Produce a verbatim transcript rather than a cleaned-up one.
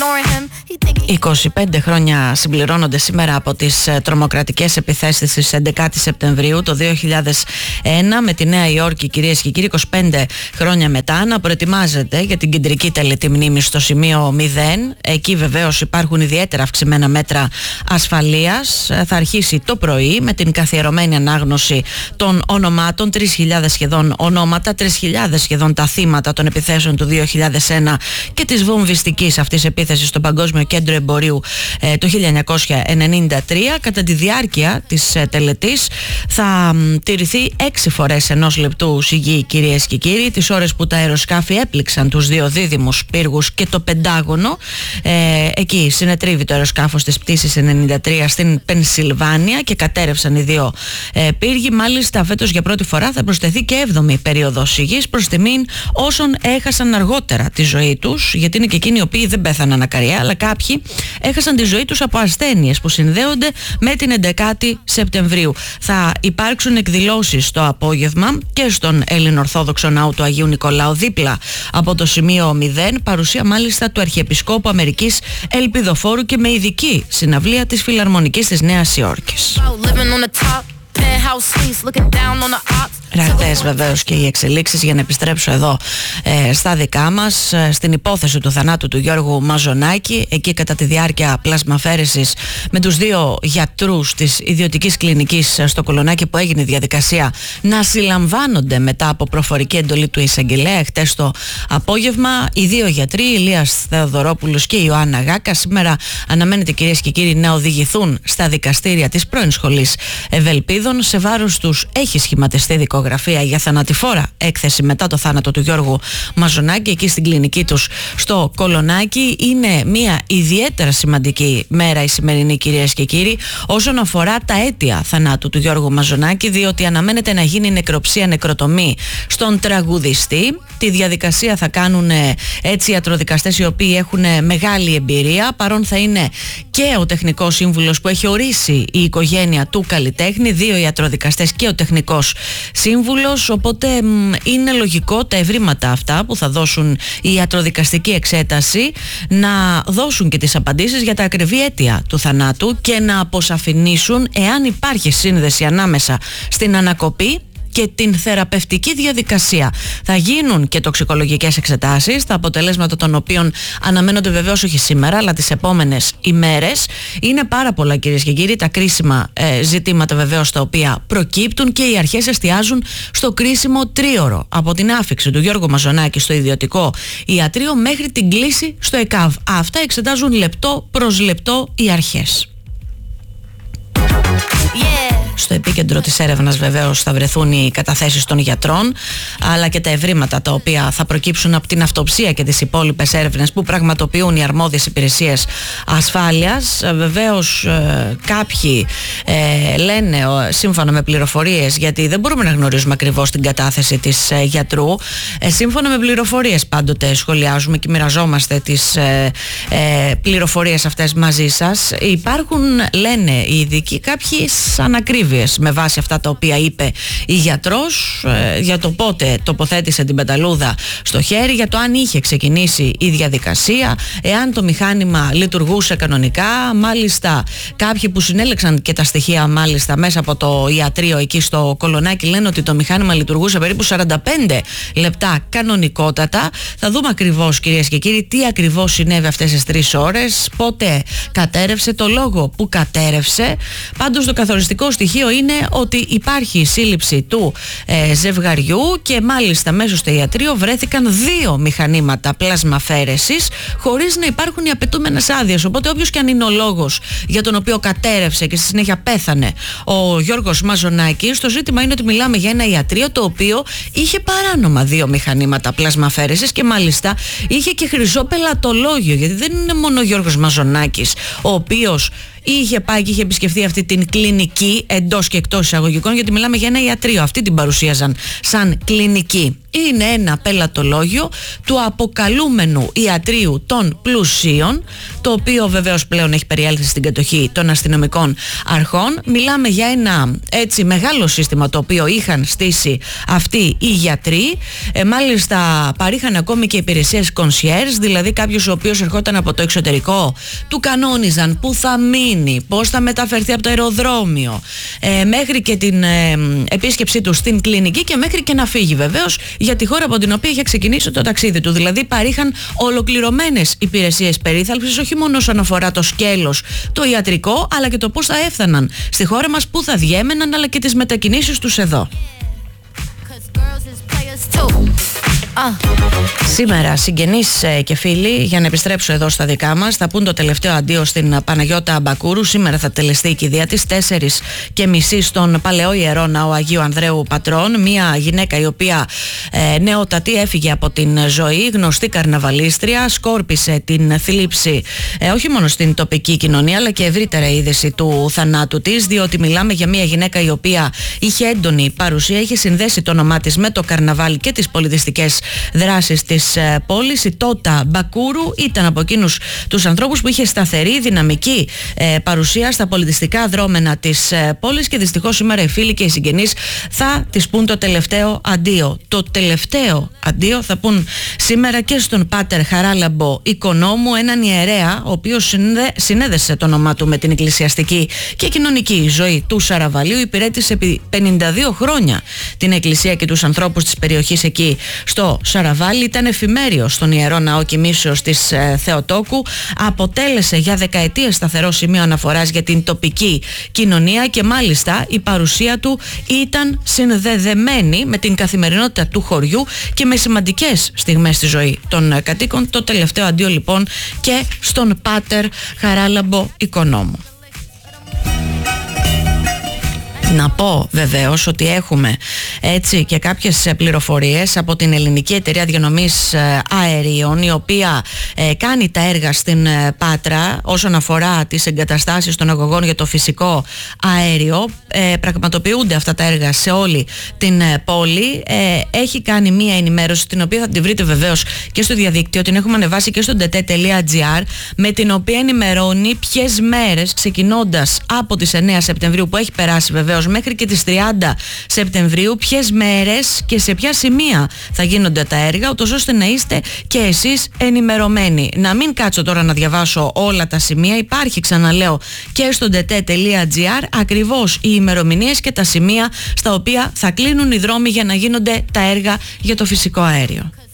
είκοσι πέντε χρόνια συμπληρώνονται σήμερα από τις τρομοκρατικές επιθέσεις της έντεκατης Σεπτεμβρίου το δύο χιλιάδες ένα, με τη Νέα Υόρκη, κυρίες και κύριοι, είκοσι πέντε χρόνια μετά να προετοιμάζεται για την κεντρική τελετή μνήμης στο σημείο μηδέν. Εκεί βεβαίως υπάρχουν ιδιαίτερα αυξημένα μέτρα ασφαλείας. Θα αρχίσει το πρωί με την καθιερωμένη ανάγνωση των ονομάτων, τρεις χιλιάδες σχεδόν ονόματα, τρεις χιλιάδες σχεδόν τα θύματα των επιθέσεων του δύο χιλιάδες ένα και της βομβιστικής αυτής επίθεσης στο Παγκόσμιο Κέντρο Εμπορίου ε, το χίλια εννιακόσια ενενήντα τρία. Κατά τη διάρκεια της ε, τελετής θα μ, τηρηθεί έξι φορές ενός λεπτού σιγή, κυρίες και κύριοι, τις ώρες που τα αεροσκάφη έπληξαν τους δύο δίδυμους πύργους και το Πεντάγωνο. Ε, εκεί συνετρίβει το αεροσκάφος της πτήσης ενενήντα τρία στην Πενσιλβάνια και κατέρευσαν οι δύο ε, πύργοι. Μάλιστα φέτος για πρώτη φορά θα προσθεθεί και έβδομη περίοδος σιγής προς τιμήν όσων έχασαν αργότερα τη ζωή τους, γιατί είναι και εκείνοι οι οποίοι δεν πέθαναν ακαριά, αλλά κάποιοι έχασαν τη ζωή τους από ασθένειες που συνδέονται με την έντεκατη Σεπτεμβρίου. Θα υπάρξουν εκδηλώσεις το απόγευμα και στον Ελληνοορθόδοξο Ναό του Αγίου Νικολάου, δίπλα από το σημείο μηδέν, παρουσία μάλιστα του Αρχιεπισκόπου Αμερικής Ελπιδοφόρου και με ειδική συναυλία της Φιλαρμονικής της Νέας Υόρκης. Ραγδαίες βεβαίως και οι εξελίξεις, για να επιστρέψω εδώ ε, στα δικά μας, ε, στην υπόθεση του θανάτου του Γιώργου Μαζονάκη. Εκεί κατά τη διάρκεια πλασμαφέρεσης με τους δύο γιατρούς της ιδιωτικής κλινικής στο Κολονάκι, που έγινε η διαδικασία να συλλαμβάνονται μετά από προφορική εντολή του εισαγγελέα χτες το απόγευμα. Οι δύο γιατροί, Ηλίας Θεοδωρόπουλος και Ιωάννα Γάκα, σήμερα αναμένεται, κυρίες και κύριοι, να οδηγηθούν στα δικαστήρια της πρώην σχολής Ευελπίδων. Σε βάρος τους έχει σχηματιστεί δικογραφία για θανατηφόρα έκθεση μετά το θάνατο του Γιώργου Μαζονάκη εκεί στην κλινική τους στο Κολονάκι. Είναι μια ιδιαίτερα σημαντική μέρα η σημερινή, κυρίες και κύριοι, όσον αφορά τα αίτια θανάτου του Γιώργου Μαζονάκη, διότι αναμένεται να γίνει νεκροψία, νεκροτομή στον τραγουδιστή. Τη διαδικασία θα κάνουν έτσι ιατροδικαστές οι οποίοι έχουν μεγάλη εμπειρία. Παρόν θα είναι και ο τεχνικός σύμβουλος που έχει ορίσει η οικογένεια του καλλιτέχνη, δύο ιατροδικαστές και ο τεχνικός σύμβουλος. Οπότε μ, είναι λογικό τα ευρήματα αυτά που θα δώσουν η ιατροδικαστική εξέταση να δώσουν και τις απαντήσεις για τα ακριβή αίτια του θανάτου και να αποσαφηνίσουν εάν υπάρχει σύνδεση ανάμεσα στην ανακοπή και την θεραπευτική διαδικασία. Θα γίνουν και τοξικολογικές εξετάσεις, τα αποτελέσματα των οποίων αναμένονται βεβαίως όχι σήμερα, αλλά τις επόμενες ημέρες. Είναι πάρα πολλά, κυρίες και κύριοι, τα κρίσιμα ε, ζητήματα βεβαίως τα οποία προκύπτουν, και οι αρχές εστιάζουν στο κρίσιμο τρίωρο από την άφιξη του Γιώργου Μαζονάκη στο ιδιωτικό ιατρείο μέχρι την κλήση στο ΕΚΑΒ. Αυτά εξετάζουν λεπτό προς λεπτό οι αρχές. Yeah. Στο επίκεντρο της έρευνας βεβαίως θα βρεθούν οι καταθέσεις των γιατρών, αλλά και τα ευρήματα τα οποία θα προκύψουν από την αυτοψία και τις υπόλοιπες έρευνες που πραγματοποιούν οι αρμόδιες υπηρεσίες ασφάλειας. Βεβαίως ε, κάποιοι ε, λένε, ε, σύμφωνα με πληροφορίες, γιατί δεν μπορούμε να γνωρίζουμε ακριβώς την κατάθεση της ε, γιατρού, ε, σύμφωνα με πληροφορίες πάντοτε σχολιάζουμε και μοιραζόμαστε τις ε, ε, πληροφορίες αυτές μαζί σας. Υπάρχουν, λένε οι ειδικοί, κάποιες ανακρίβειες με βάση αυτά τα οποία είπε η γιατρός ε, για το πότε τοποθέτησε την πεταλούδα στο χέρι, για το αν είχε ξεκινήσει η διαδικασία, εάν το μηχάνημα λειτουργούσε κανονικά. Μάλιστα κάποιοι που συνέλεξαν και τα στοιχεία μάλιστα μέσα από το ιατρείο εκεί στο Κολονάκι λένε ότι το μηχάνημα λειτουργούσε περίπου σαράντα πέντε λεπτά κανονικότατα. Θα δούμε ακριβώς, κυρίες και κύριοι, τι ακριβώς συνέβη αυτές τις τρεις ώρες, πότε κατέρευσε, το λόγο που κατέρευσε. Πάντως το καθοριστικό στοιχείο είναι ότι υπάρχει σύλληψη του ε, ζευγαριού, και μάλιστα μέσα στο ιατρείο βρέθηκαν δύο μηχανήματα πλασμαφέρεσης χωρίς να υπάρχουν οι απαιτούμενες άδειες. Οπότε όποιος και αν είναι ο λόγος για τον οποίο κατέρευσε και στη συνέχεια πέθανε ο Γιώργος Μαζονάκης, το ζήτημα είναι ότι μιλάμε για ένα ιατρείο το οποίο είχε παράνομα δύο μηχανήματα πλασμαφέρεσης και μάλιστα είχε και χρυσό πελατολόγιο, γιατί δεν είναι μόνο ο Γιώργος Μαζονάκης ο οποίος είχε πάει και είχε επισκεφθεί αυτή την κλινική εντός και εκτός εισαγωγικών, γιατί μιλάμε για ένα ιατρείο. Αυτή την παρουσίαζαν σαν κλινική. Είναι ένα πελατολόγιο του αποκαλούμενου ιατρείου των πλουσίων, το οποίο βεβαίως πλέον έχει περιέλθει στην κατοχή των αστυνομικών αρχών. Μιλάμε για ένα έτσι μεγάλο σύστημα το οποίο είχαν στήσει αυτοί οι γιατροί. Ε, μάλιστα παρήχαν ακόμη και υπηρεσίες concierge, δηλαδή κάποιος ο οποίος ερχόταν από το εξωτερικό, του κανόνιζαν πού θα μείνει, πώς θα μεταφερθεί από το αεροδρόμιο, ε, μέχρι και την ε, επίσκεψή του στην κλινική και μέχρι και να φύγει βεβαίως για τη χώρα από την οποία είχε ξεκινήσει το ταξίδι του. Δηλαδή παρήχαν ολοκληρωμένες υπηρεσίες περίθαλψης, όχι μόνο όσον αφορά το σκέλος το ιατρικό, αλλά και το πώς θα έφταναν στη χώρα μας, πού θα διέμεναν, αλλά και τις μετακινήσεις τους εδώ. Ah. Σήμερα συγγενείς και φίλοι, για να επιστρέψω εδώ στα δικά μας, θα πούν το τελευταίο αντίο στην Παναγιώτα Μπακούρου. Σήμερα θα τελεστεί η κηδεία της τέσσερις και μισή στον Παλαιό Ιερό Ναό Αγίου Ανδρέου Πατρών. Μια γυναίκα η οποία ε, νεότατη έφυγε από την ζωή, γνωστή καρναβαλίστρια, σκόρπισε την θλίψη ε, όχι μόνο στην τοπική κοινωνία αλλά και ευρύτερα είδηση του θανάτου της, διότι μιλάμε για μια γυναίκα η οποία είχε έντονη παρουσία, είχε συνδέσει το όνομά της με το καρναβάλι και τις πολιτιστικές δράσεις της ε, πόλης. Η Τότα Μπακούρου ήταν από εκείνους τους ανθρώπους που είχε σταθερή, δυναμική ε, παρουσία στα πολιτιστικά δρόμενα της ε, πόλης και δυστυχώς σήμερα οι φίλοι και οι συγγενείς θα της πούν το τελευταίο αντίο. Το τελευταίο αντίο θα πούν σήμερα και στον Πάτερ Χαράλαμπο Οικονόμου, έναν ιερέα ο οποίος συνδε, συνέδεσε το όνομά του με την εκκλησιαστική και κοινωνική ζωή του Σαραβαλίου. Υπηρέτησε επί πενήντα δύο χρόνια την εκκλησία και τους ανθρώπους της περιοχής εκεί στο Σαραβάλι. Ήταν εφημέριος στον Ιερό Ναό Κοιμήσεως της ε, Θεοτόκου. Αποτέλεσε για δεκαετίες σταθερό σημείο αναφοράς για την τοπική κοινωνία και μάλιστα η παρουσία του ήταν συνδεδεμένη με την καθημερινότητα του χωριού και με σημαντικές στιγμές στη ζωή των ε, κατοίκων. Το τελευταίο αντίο λοιπόν και στον Πάτερ Χαράλαμπο Οικονόμου. Να πω βεβαίως ότι έχουμε έτσι και κάποιες πληροφορίες από την Ελληνική Εταιρεία Διανομής Αερίων, η οποία ε, κάνει τα έργα στην ε, Πάτρα όσον αφορά τις εγκαταστάσεις των αγωγών για το φυσικό αέριο. Ε, πραγματοποιούνται αυτά τα έργα σε όλη την ε, πόλη. Ε, έχει κάνει μία ενημέρωση, την οποία θα τη βρείτε βεβαίως και στο διαδίκτυο, την έχουμε ανεβάσει και στο ντε τελεία τελεία τζι άρ, με την οποία ενημερώνει ποιες μέρες, ξεκινώντας από τις εννέα Σεπτεμβρίου που έχει περάσει βεβαίως μέχρι και τις τριάντα Σεπτεμβρίου, ποιες μέρες και σε ποια σημεία θα γίνονται τα έργα, ούτως ώστε να είστε και εσείς ενημερωμένοι. Να μην κάτσω τώρα να διαβάσω όλα τα σημεία, υπάρχει, ξαναλέω, και στο ντε τελεία τζι άρ ακριβώς οι ημερομηνίες και τα σημεία στα οποία θα κλείνουν οι δρόμοι για να γίνονται τα έργα για το φυσικό αέριο.